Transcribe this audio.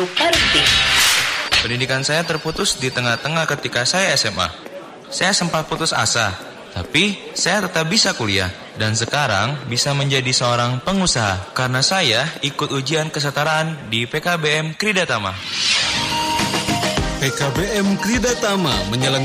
Parenting. Pendidikan saya terputus di tengah-tengah ketika saya SMA. Saya sempat putus asa, tapi saya tetap bisa kuliah. Dan sekarang bisa menjadi seorang pengusaha karena saya ikut ujian kesetaraan di PKBM Kridatama. PKBM Kridatama menyelenggarakan